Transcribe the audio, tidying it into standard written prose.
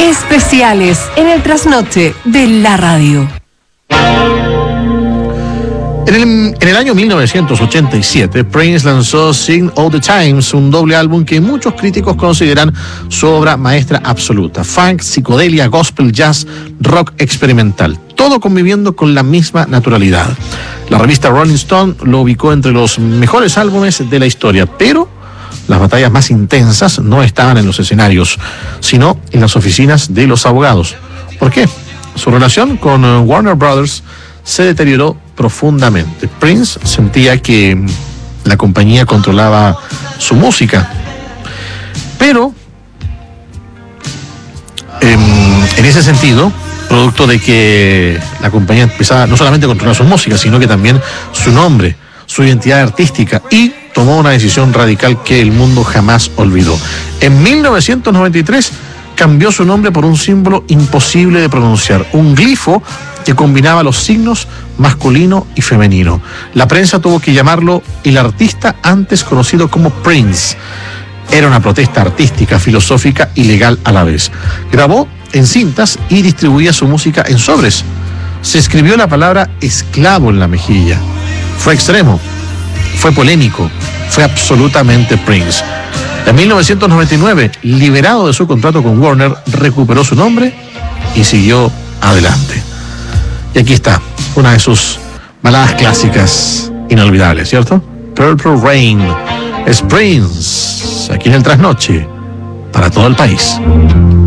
Especiales en el trasnoche de la radio. En el año 1987, Prince lanzó Sign of the Times, un doble álbum que muchos críticos consideran su obra maestra absoluta. Funk, psicodelia, gospel, jazz, rock experimental, todo conviviendo con la misma naturalidad. La revista Rolling Stone lo ubicó entre los mejores álbumes de la historia, pero las batallas más intensas no estaban en los escenarios, sino en las oficinas de los abogados. ¿Por qué? Su relación con Warner Brothers se deterioró profundamente. Prince sentía que la compañía controlaba su música, pero en ese sentido, producto de que la compañía empezaba no solamente a controlar su música, sino que también su nombre, su identidad artística, y tomó una decisión radical que el mundo jamás olvidó. En 1993 cambió su nombre por un símbolo imposible de pronunciar, un glifo que combinaba los signos masculino y femenino. La prensa tuvo que llamarlo el artista antes conocido como Prince. Era una protesta artística, filosófica y legal a la vez. Grabó en cintas y distribuía su música en sobres. Se escribió la palabra esclavo en la mejilla. Fue extremo, fue polémico, fue absolutamente Prince. En 1999, liberado de su contrato con Warner, recuperó su nombre y siguió adelante. Y aquí está, una de sus baladas clásicas inolvidables, ¿cierto? Purple Rain, es Prince, aquí en el Trasnoche, para todo el país.